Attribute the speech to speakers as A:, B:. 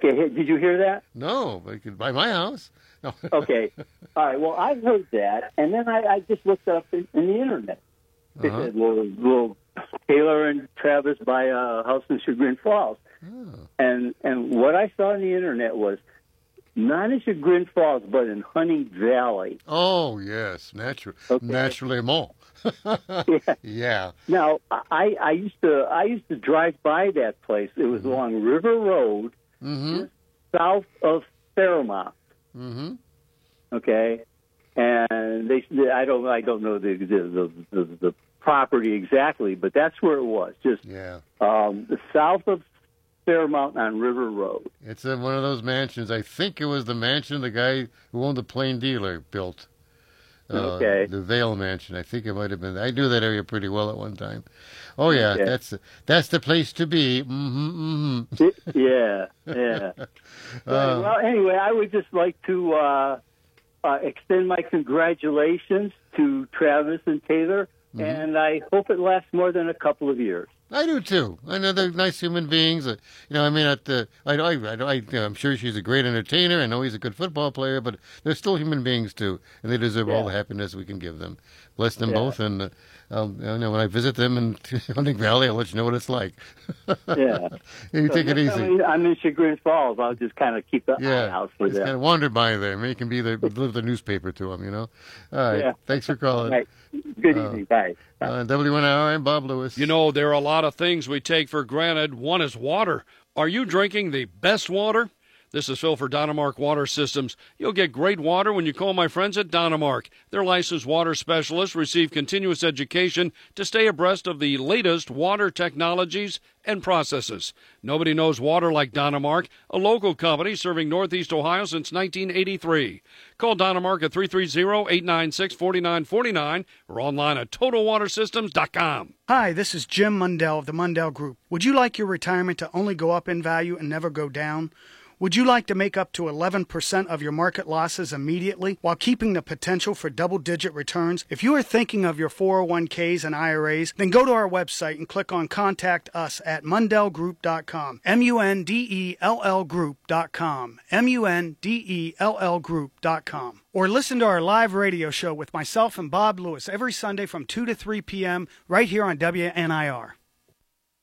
A: Okay, did you hear that?
B: No, but you could buy my house. No.
A: Okay. All right. Well, I heard that, and then I just looked up in the internet. It said, will Taylor and Travis buy a house in Chagrin Falls?
B: Oh.
A: And what I saw on the internet was not in Chagrin Falls, but in Hunting Valley.
B: Oh, yes, naturally more.
A: Yeah.
B: Yeah.
A: Now, I used to drive by that place. It was along River Road, south of Fairmount.
B: Mm-hmm.
A: Okay, and I don't know the property exactly, but that's where it was. Just south of Fairmount on River Road.
B: It's one of those mansions. I think it was the mansion the guy who owned the Plain Dealer built.
A: Okay.
B: The Vale Mansion. I think it might have been. I knew that area pretty well at one time. Oh yeah,
A: Okay.
B: that's the place to be. Mm-hmm, mm-hmm.
A: Yeah. Well, anyway, I would just like to extend my congratulations to Travis and Taylor, and I hope it lasts more than a couple of years.
B: I do too. I know they're nice human beings. I mean, I'm sure she's a great entertainer. I know he's a good football player, but they're still human beings too, and they deserve all the happiness we can give them. Bless them both, and when I visit them in Hunting Valley, I'll let you know what it's like.
A: Yeah,
B: you take it easy.
A: I'm in Chagrin Falls. I'll just kind of keep an eye out for them.
B: Just kind of wander by there. Maybe you can deliver the newspaper to them. All right.
A: Yeah.
B: Thanks for calling.
A: Right. Good evening. Bye.
B: WNR, I'm Bob Lewis.
C: You know, there are a lot of things we take for granted. One is water. Are you drinking the best water? This is Phil for Dynamark Water Systems. You'll get great water when you call my friends at Dynamark. Their licensed water specialists receive continuous education to stay abreast of the latest water technologies and processes. Nobody knows water like Dynamark, a local company serving Northeast Ohio since 1983. Call Dynamark at 330-896-4949 or online at TotalWaterSystems.com.
D: Hi, this is Jim Mundell of the Mundell Group. Would you like your retirement to only go up in value and never go down? Would you like to make up to 11% of your market losses immediately while keeping the potential for double-digit returns? If you are thinking of your 401ks and IRAs, then go to our website and click on Contact Us at MundellGroup.com. MUNDELL Group.com. MUNDELL Group.com. Or listen to our live radio show with myself and Bob Lewis every Sunday from 2 to 3 p.m. right here on WNIR.